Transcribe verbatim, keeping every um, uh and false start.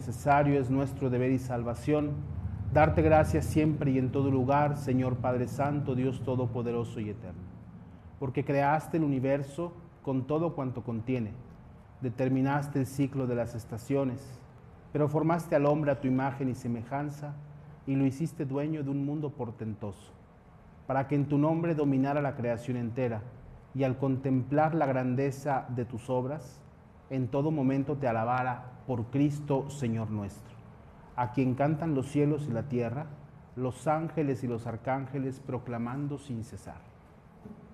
necesario, es nuestro deber y salvación, darte gracias siempre y en todo lugar, Señor Padre Santo, Dios Todopoderoso y Eterno, porque creaste el universo con todo cuanto contiene, determinaste el ciclo de las estaciones, pero formaste al hombre a tu imagen y semejanza y lo hiciste dueño de un mundo portentoso, para que en tu nombre dominara la creación entera, y al contemplar la grandeza de tus obras, en todo momento te alabara por Cristo, Señor nuestro, a quien cantan los cielos y la tierra, los ángeles y los arcángeles proclamando sin cesar.